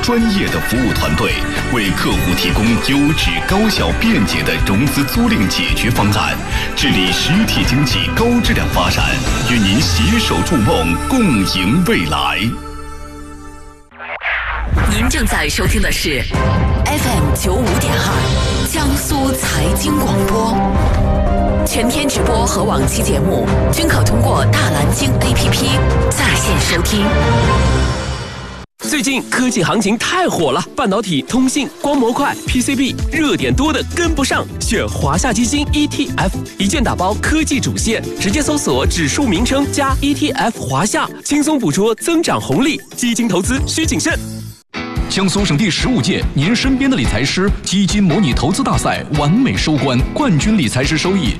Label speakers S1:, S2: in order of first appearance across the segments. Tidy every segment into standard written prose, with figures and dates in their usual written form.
S1: 专业的服务团队，为客户提供优质、高效、便捷的融资租赁解决方案，致力实体经济高质量发展，与您携手筑梦，共赢未来。
S2: 您正在收听的是 FM95.2江苏财经广播，全天直播和往期节目均可通过大蓝鲸 APP 在线收听。
S3: 最近科技行情太火了，半导体、通信、光模块、PCB 热点多的跟不上，选华夏基金 ETF， 一键打包科技主线，直接搜索指数名称加 ETF 华夏，轻松捕捉增长红利。基金投资需谨慎。
S4: 江苏省第15届您身边的理财师基金模拟投资大赛完美收官，冠军理财师收益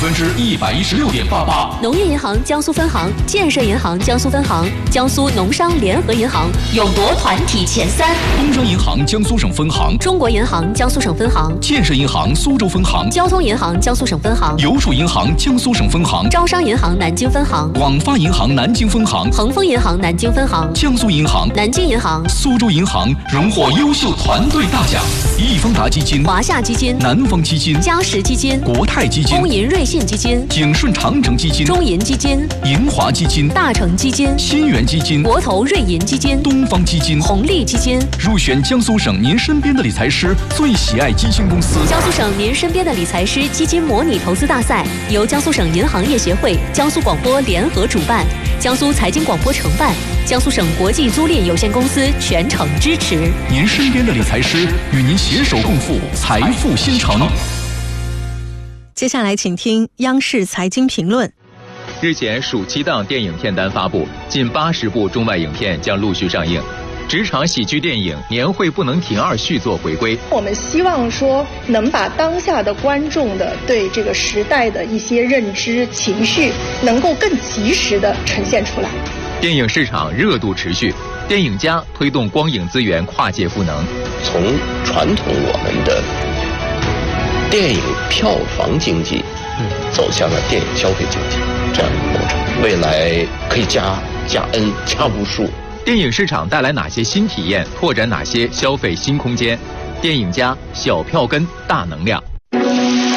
S4: 116.88%。
S5: 农业银行江苏分行、建设银行江苏分行、江苏农商联合银行勇夺团体前3。
S4: 工商银行江苏省分行、
S5: 中国银行江苏省分行、
S4: 建设银行苏州分行、
S5: 交通银行江苏省分行、
S4: 邮储银行江苏省分行、
S5: 招商银行南京分行、
S4: 广发银行南京分行、
S5: 恒丰银行南京分行、
S4: 江苏银行、
S5: 南京银行、
S4: 苏州银行荣获优秀团队大奖。易方达基金、
S5: 华夏基金、
S4: 南方基金、
S5: 嘉实基金、
S4: 国泰基金、
S5: 工银瑞信基金、
S4: 景顺长城基金、
S5: 中银基金、
S4: 银华基金、
S5: 大成基金、
S4: 新源基金、
S5: 国投瑞银基金、
S4: 东方基金、
S5: 红利基金
S4: 入选江苏省您身边的理财师最喜爱基金公司。
S5: 江苏省您身边的理财师基金模拟投资大赛由江苏省银行业协会、江苏广播联合主办，江苏财经广播承办，江苏省国际租赁有限公司全程支持。
S4: 您身边的理财师与您携手共赴财富新城。
S6: 接下来请听央视财经评论。
S7: 日前暑期档电影片单发布，近80部中外影片将陆续上映。职场喜剧电影《年会不能停2》续作回归。
S8: 我们希望说能把当下的观众的对这个时代的一些认知情绪能够更及时的呈现出来。
S7: 电影市场热度持续，电影家推动光影资源跨界赋能，
S9: 从传统我们的电影票房经济走向了电影消费经济这样一个过程，未来可以加 N 加无数。
S7: 电影市场带来哪些新体验，拓展哪些消费新空间？电影家小票根大能量。